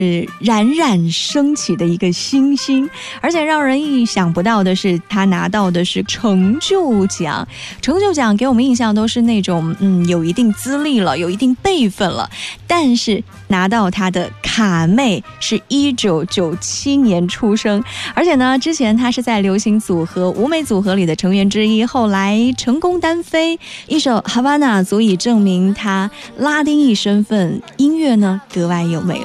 冉冉升起的一个星星。而且让人意想不到的是，他拿到的是成就奖。成就奖给我们印象都是那种有一定资历了，有一定辈分了，但是拿到他的卡妹是1997年出生，而且呢之前他是在流行组合舞美组合里的成员之一，后来成功单飞，一首 Havana 足以证明他拉丁裔身份，音乐呢格外优美。